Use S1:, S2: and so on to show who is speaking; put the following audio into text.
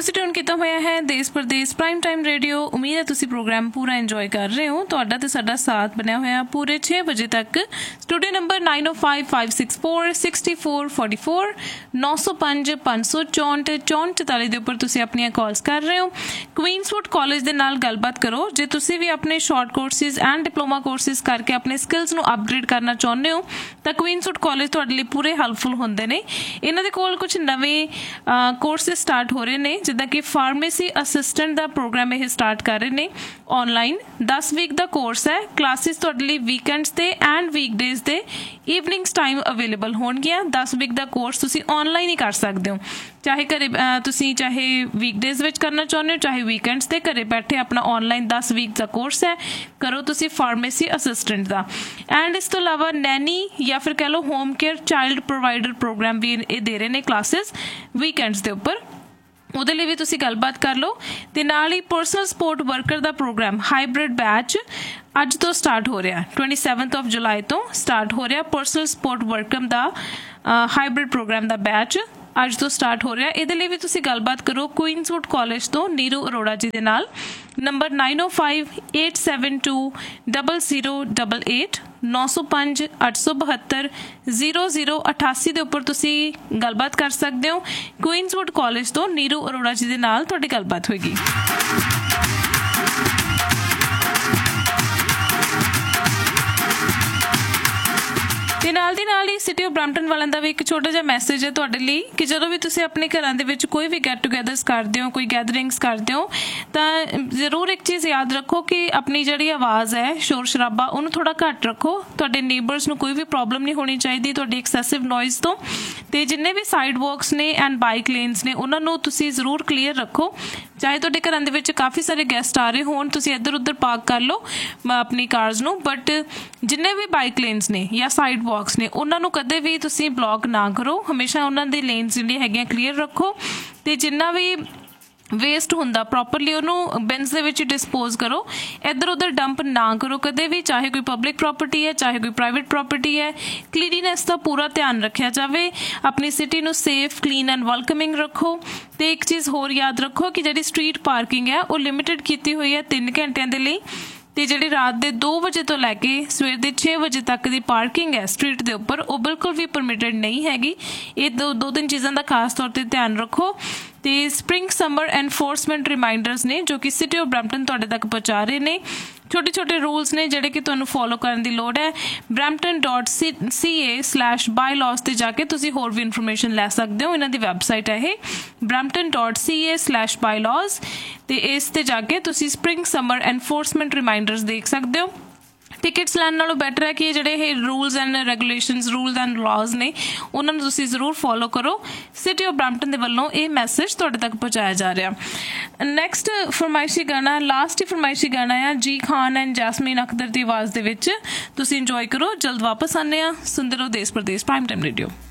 S1: ਤੁਸੀਂ ਟਿਊਨ ਕੀਤਾ ਹੋਇਆ ਹੈ ਦੇਸ਼ ਪ੍ਰਦੇਸ਼ ਪ੍ਰਾਈਮ ਟਾਈਮ ਰੇਡੀਓ। ਉਮੀਦ ਹੈ ਤੁਸੀਂ ਪ੍ਰੋਗਰਾਮ ਪੂਰਾ ਇੰਜੋਏ ਕਰ ਰਹੇ ਹੋ। ਤੁਹਾਡਾ ਤੇ ਸਾਡਾ ਸਾਥ ਬਣਿਆ ਹੋਇਆ ਪੂਰੇ 6 ਵਜੇ ਤੱਕ। ਸਟੂਡੀਓ ਨੰਬਰ 9055646444 905 564 6444 ਦੇ ਉੱਪਰ ਤੁਸੀਂ ਆਪਣੀਆਂ ਕਾਲਸ ਕਰ ਰਹੇ ਹੋ। ਕੁਈਨਸਵੁੱਡ ਕਾਲਜ ਦੇ ਨਾਲ ਗੱਲਬਾਤ ਕਰੋ। ਜੇ ਤੁਸੀਂ ਵੀ ਆਪਣੇ short courses and diploma courses ਕਰਕੇ ਆਪਣੇ ਸਕਿੱਲਸ ਨੂੰ ਅਪਗ੍ਰੇਡ ਕਰਨਾ ਚਾਹੁੰਦੇ ਹੋ ਤਾਂ ਕੁਈਨਸਵੁੱਡ ਕਾਲਜ ਤੁਹਾਡੇ ਲਈ ਪੂਰੇ ਹੈਲਪਫੁਲ ਹੁੰਦੇ ਨੇ। ਇਹਨਾਂ ਦੇ ਕੋਲ ਕੁਝ ਨਵੇਂ ਕੋਰਸਿਸ ਸਟਾਰਟ ਹੋ ਰਹੇ ਨੇ, ਜਿੱਦਾਂ ਕਿ ਫਾਰਮੇਸੀ ਅਸਿਸਟੈਂਟ ਦਾ ਪ੍ਰੋਗਰਾਮ ਇਹ ਸਟਾਰਟ ਕਰ ਰਹੇ ਨੇ ਆਨਲਾਈਨ। 10 ਵੀਕ ਦਾ ਕੋਰਸ ਹੈ। ਕਲਾਸਿਸ ਤੁਹਾਡੇ ਲਈ ਵੀਕਐਂਡਸ ਤੇ ਐਂਡ ਵੀਕਡੇਜ਼ ਦੇ ਈਵਨਿੰਗਸ ਟਾਈਮ ਅਵੇਲੇਬਲ ਹੋਣਗੀਆਂ। 10 ਵੀਕ ਦਾ ਕੋਰਸ ਤੁਸੀਂ ਆਨਲਾਈਨ ਹੀ ਕਰ ਸਕਦੇ ਹੋ, ਚਾਹੇ ਘਰੇ ਤੁਸੀਂ ਚਾਹੇ ਵੀਕਡੇਜ਼ ਵਿੱਚ ਕਰਨਾ ਚਾਹੁੰਦੇ ਹੋ, ਚਾਹੇ ਵੀਕਐਂਡਸ ਤੇ ਘਰੇ ਬੈਠੇ ਆਪਣਾ ਆਨਲਾਈਨ 10 ਵੀਕ ਦਾ ਕੋਰਸ ਹੈ ਕਰੋ ਤੁਸੀਂ ਫਾਰਮੇਸੀ ਅਸਿਸਟੈਂਟ ਦਾ। ਐਂਡ ਇਸ ਤੋਂ ਇਲਾਵਾ ਨੈਨੀ ਜਾਂ ਫਿਰ ਕਹਿ ਲਓ home care child provider programme ਵੀ ਇਹ ਦੇ ਰਹੇ ਨੇ ਕਲਾਸਿਸ ਵੀਕਐਂਡਸ ਦੇ ਉੱਪਰ। ਉਹਦੇ ਲਈ ਵੀ ਤੁਸੀਂ ਗੱਲਬਾਤ ਕਰ ਲਓ। ਤੇ ਨਾਲ ਹੀ ਪਰਸਨਲ ਸਪੋਰਟ ਵਰਕਰ ਦਾ ਪ੍ਰੋਗਰਾਮ ਹਾਈਬ੍ਰਿਡ ਬੈਚ ਅੱਜ ਤੋਂ ਸਟਾਰਟ ਹੋ ਰਿਹਾ, 27 ਜੁਲਾਈ ਤੋਂ ਸਟਾਰਟ ਹੋ ਰਿਹਾ। ਪਰਸਨਲ ਸਪੋਰਟ ਵਰਕਰ ਦਾ ਹਾਈਬ੍ਰਿਡ ਪ੍ਰੋਗਰਾਮ ਦਾ ਬੈਚ ਅੱਜ ਤੋਂ ਸਟਾਰਟ ਹੋ ਰਿਹਾ। ਇਹਦੇ ਲਈ ਵੀ ਤੁਸੀਂ ਗੱਲਬਾਤ ਕਰੋ ਕੁਈਨਸਵੁੱਡ ਕਾਲਜ ਤੋਂ ਨੀਰੂ ਅਰੋੜਾ ਜੀ ਦੇ ਨਾਲ। ਨੰਬਰ 9058720088 905 872 0088 ਦੇ ਉੱਪਰ ਤੁਸੀਂ ਗੱਲਬਾਤ ਕਰ ਸਕਦੇ ਹੋ। ਕੁਈਨਸਵੁੱਡ ਕਾਲਜ ਤੋਂ ਨੀਰੂ ਅਰੋੜਾ ਜੀ ਦੇ ਨਾਲ ਤੁਹਾਡੀ ਗੱਲਬਾਤ ਹੋਏਗੀ। ਤੇ ਨਾਲ ਦੀ ਨਾਲ ਹੀ ਸਿਟੀ ਆਫ ਬਰੈਂਪਟਨ ਵਾਲਿਆਂ ਦਾ ਵੀ ਇੱਕ ਛੋਟਾ ਜਿਹਾ ਮੈਸੇਜ ਹੈ ਤੁਹਾਡੇ ਲਈ ਕਿ ਜਦੋਂ ਵੀ ਤੁਸੀਂ ਆਪਣੇ ਘਰਾਂ ਦੇ ਵਿੱਚ ਕੋਈ ਵੀ ਗੈਟ ਟੂਗੈਦਰਸ ਕਰਦੇ ਹੋ, ਕੋਈ ਗੈਦਰਿੰਗਸ ਕਰਦੇ ਹੋ, ਤਾਂ ਜ਼ਰੂਰ ਇੱਕ ਚੀਜ਼ ਯਾਦ ਰੱਖੋ ਕਿ ਆਪਣੀ ਜਿਹੜੀ ਆਵਾਜ਼ ਹੈ, ਸ਼ੋਰ ਸ਼ਰਾਬਾ, ਉਹਨੂੰ ਥੋੜਾ ਘੱਟ ਰੱਖੋ। ਤੁਹਾਡੇ ਨੇਬਰਸ ਨੂੰ ਕੋਈ ਵੀ ਪ੍ਰੋਬਲਮ ਨਹੀਂ ਹੋਣੀ ਚਾਹੀਦੀ ਤੁਹਾਡੀ ਐਕਸੈਸਿਵ ਨੋਇਜ਼ ਤੋਂ। ਤੇ ਜਿੰਨੇ ਵੀ ਸਾਈਡ ਵਾਕਸ ਨੇ ਐਂਡ ਬਾਈਕ ਲੇਨਸ ਨੇ ਉਹਨਾਂ ਨੂੰ ਤੁਸੀਂ ਜ਼ਰੂਰ ਕਲੀਅਰ ਰੱਖੋ। ਚਾਹੇ ਤੁਹਾਡੇ ਘਰਾਂ ਦੇ ਵਿੱਚ ਕਾਫੀ ਸਾਰੇ ਗੈਸਟ ਆ ਰਹੇ ਹੋਣ, ਤੁਸੀਂ ਇੱਧਰ ਉੱਧਰ ਪਾਰਕ ਕਰ ਲਓ ਆਪਣੀ ਕਾਰਸ ਨੂੰ, ਬਟ ਜਿੰਨੇ ਵੀ ਬਾਈਕ ਲੇਨਸ ਨੇ ਜਾਂ ਸਾਈਡ ਵਾਕਸ ਨੇ ਉਹਨਾਂ ਨੂੰ ਕਦੇ ਵੀ ਤੁਸੀਂ ਬਲੌਕ ਨਾ ਕਰੋ। ਹਮੇਸ਼ਾ ਉਹਨਾਂ ਦੀ ਲੇਨਸ ਜਿਹੜੀਆਂ ਹੈਗੀਆਂ ਕਲੀਅਰ ਰੱਖੋ। ਤੇ ਜਿੰਨਾ ਵੀ ਵੇਸਟ ਹੁੰਦਾ ਪ੍ਰੋਪਰਲੀ ਉਹਨੂੰ ਬਿਨਸ ਦੇ ਵਿੱਚ ਡਿਸਪੋਜ਼ ਕਰੋ। ਇੱਧਰ ਉੱਧਰ ਡੰਪ ਨਾ ਕਰੋ ਕਦੇ ਵੀ, ਚਾਹੇ ਕੋਈ ਪਬਲਿਕ ਪ੍ਰੋਪਰਟੀ ਹੈ ਚਾਹੇ ਕੋਈ ਪ੍ਰਾਈਵੇਟ ਪ੍ਰੋਪਰਟੀ ਹੈ। ਕਲੀਨਿਨੈਸ ਦਾ ਪੂਰਾ ਧਿਆਨ ਰੱਖਿਆ ਜਾਵੇ। ਆਪਣੀ ਸਿਟੀ ਨੂੰ ਸੇਫ, ਕਲੀਨ ਐਂਡ ਵੈਲਕਮਿੰਗ ਰੱਖੋ। ਤੇ ਇੱਕ ਚੀਜ਼ ਹੋਰ ਯਾਦ ਰੱਖੋ ਕਿ ਜਿਹੜੀ ਸਟਰੀਟ ਪਾਰਕਿੰਗ ਹੈ ਉਹ ਲਿਮਿਟਡ ਕੀਤੀ ਹੋਈ ਹੈ 3 ਘੰਟਿਆਂ ਦੇ ਲਈ। ਤੇ ਜਿਹੜੀ ਰਾਤ ਦੇ 2 ਵਜੇ ਤੋਂ ਲੈ ਕੇ ਸਵੇਰ ਦੇ 6 ਵਜੇ ਤੱਕ ਦੀ ਪਾਰਕਿੰਗ ਹੈ ਸਟਰੀਟ ਦੇ ਉੱਪਰ ਉਹ ਬਿਲਕੁਲ ਵੀ ਪਰਮਿਟਡ ਨਹੀਂ ਹੈਗੀ। ਇਹ ਦੋ ਤਿੰਨ ਚੀਜ਼ਾਂ ਦਾ ਖਾਸ ਤੌਰ ਤੇ ਧਿਆਨ ਰੱਖੋ। ਤੇ ਸਪ੍ਰਿੰਗ ਸਮਰ ਐਨਫੋਰਸਮੈਂਟ ਰਿਮਾਈਂਡਰਸ ਨੇ ਜੋ ਕਿ ਸਿਟੀ ਆਫ ਬਰੈਂਪਟਨ ਤੁਹਾਡੇ ਤੱਕ ਪਹੁੰਚਾ ਰਹੇ ਨੇ। ਛੋਟੇ ਛੋਟੇ ਰੂਲਸ ਨੇ ਜਿਹੜੇ ਕਿ ਤੁਹਾਨੂੰ ਫੋਲੋ ਕਰਨ ਦੀ ਲੋੜ ਹੈ। brampton.ca/bylaws ਤੇ ਜਾ ਕੇ ਤੁਸੀਂ ਹੋਰ ਵੀ ਇਨਫੋਰਮੇਸ਼ਨ ਲੈ ਸਕਦੇ ਹੋ। ਇਹਨਾਂ ਦੀ ਵੈਬਸਾਈਟ ਹੈ ਇਹ brampton.ca/bylaws ਤੇ ਇਸ ਤੇ ਜਾ ਕੇ ਤੁਸੀਂ ਸਪ੍ਰਿੰਗ ਸਮਰ ਐਨਫੋਰਸਮੈਂਟ ਰਿਮਾਈਂਡਰਸ ਦੇਖ ਸਕਦੇ ਹੋ। ਟਿਕਟਸ ਲੈਣ ਨਾਲੋਂ ਬੈਟਰ ਹੈ ਕਿ ਜਿਹੜੇ ਇਹ rules and regulations, rules and ਲਾਜ਼ ਨੇ ਉਹਨਾਂ ਨੂੰ ਤੁਸੀਂ ਜ਼ਰੂਰ ਫੋਲੋ ਕਰੋ। ਸਿਟੀ ਆਫ ਬਰੈਂਪਟਨ ਦੇ ਵੱਲੋਂ ਇਹ ਮੈਸੇਜ ਤੁਹਾਡੇ ਤੱਕ ਪਹੁੰਚਾਇਆ ਜਾ ਰਿਹਾ। ਨੈਕਸਟ ਫਰਮਾਇਸ਼ੀ ਗਾਣਾ, ਲਾਸਟ ਹੀ ਫਰਮਾਇਸ਼ੀ ਗਾਣਾ ਆ ਜੀ ਖਾਨ ਐਂਡ ਜੈਸਮੀਨ ਅਖਤਰ ਦੀ ਆਵਾਜ਼ ਦੇ ਵਿੱਚ। ਤੁਸੀਂ ਇੰਜੋਏ ਕਰੋ। ਜਲਦ ਵਾਪਸ ਆਉਂਦੇ ਹਾਂ। ਸੁਣਦੇ ਰਹੋ ਦੇਸ਼ ਪ੍ਰਦੇਸ਼ ਪ੍ਰਾਈਮ ਟਾਈਮ ਰੇਡੀਓ।